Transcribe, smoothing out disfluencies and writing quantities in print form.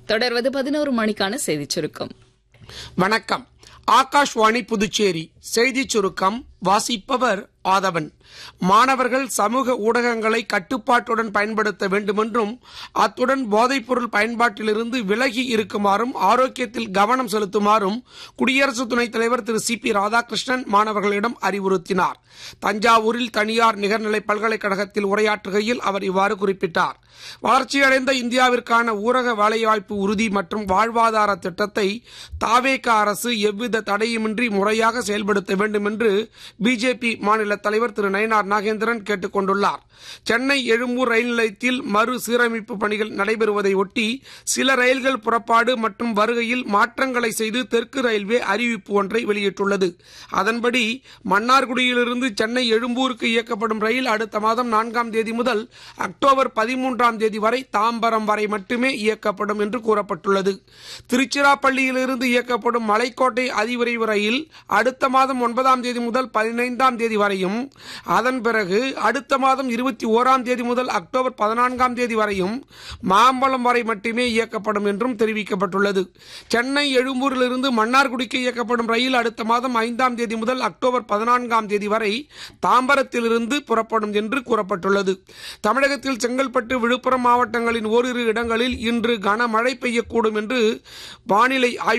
தொடர்வது 11 மணிக்கான செய்திச் சுருக்கம். வணக்கம். ஆகாஷ்வாணி புதுச்சேரி செய்திச் சுருக்கம் வாசிப்பவர் ஆதவன். மாணவர்கள் சமூக ஊடகங்களை கட்டுப்பாட்டுடன் பயன்படுத்த வேண்டுமென்றும் அத்துடன் போதைப்பொருள் பயன்பாட்டிலிருந்து விலகி இருக்குமாறும் ஆரோக்கியத்தில் கவனம் செலுத்துமாறும் குடியரசு துணைத் தலைவர் திரு சி.பி. ராதாகிருஷ்ணன் மாணவர்களிடம் அறிவுறுத்தினார். தஞ்சாவூரில் தனியார் நிகர்நிலை பல்கலைக்கழகத்தில் உரையாற்றுகையில் அவர் இவ்வாறு குறிப்பிட்டார். வளர்ச்சியடைந்த இந்தியாவிற்கான ஊரக வேலைவாய்ப்பு உறுதி மற்றும் வாழ்வாதார திட்டத்தை தாவேக அரசு எவ்வித தடையுமின்றி முறையாக செயல்படுத்த வேண்டும் என்று பிஜேபி மாநில தலைவர் திரு நயினார் நாகேந்திரன் கேட்டுக் கொண்டுள்ளார். சென்னை எழும்பூர் ரயில் நிலையத்தில் மறு சீரமைப்பு பணிகள் நடைபெறுவதை ஒட்டி சில ரயில்கள் புறப்பாடு மற்றும் வருகையில் மாற்றங்களை செய்து தெற்கு ரயில்வே அறிவிப்பு ஒன்றை வெளியிட்டுள்ளது. அதன்படி மன்னார்குடியிலிருந்து சென்னை எழும்பூருக்கு இயக்கப்படும் ரயில் அடுத்த மாதம் 4ஆம் தேதி முதல் அக்டோபர் 13ஆம் தேதி வரை தாம்பரம் வரை மட்டுமே இயக்கப்படும் என்று கூறப்பட்டுள்ளது. திருச்சிராப்பள்ளியிலிருந்து இயக்கப்படும் மலைக்கோட்டை அதிவிரைவு ரயில் அடுத்த மாதம் 9ஆம் தேதி முதல் 15ஆம் தேதி வரையும், அதன் பிறகு அடுத்த மாதம் 21ஆம் தேதி முதல் அக்டோபர் 14ஆம் தேதி வரையும் மாம்பலம் வரை மட்டுமே இயக்கப்படும் என்றும் தெரிவிக்கப்பட்டுள்ளது. சென்னை எழும்பூரிலிருந்து மன்னார்குடிக்கு இயக்கப்படும் ரயில் அடுத்த மாதம் 5ஆம் தேதி முதல் அக்டோபர் 14ஆம் தேதி வரை தாம்பரத்திலிருந்து புறப்படும் என்று கூறப்பட்டுள்ளது. தமிழகத்தில் செங்கல்பட்டு, விழுப்புரம் மாவட்டங்களின் ஓரிரு இடங்களில் இன்று கனமழை பெய்யக்கூடும் என்று வானிலை